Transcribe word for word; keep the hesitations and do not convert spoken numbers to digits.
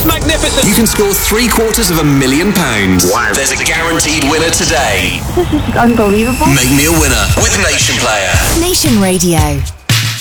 That's magnificent. You can score three quarters of a million pounds. Wow. There's a guaranteed winner today. This is unbelievable. Make me a winner with Nation Player. Nation Radio.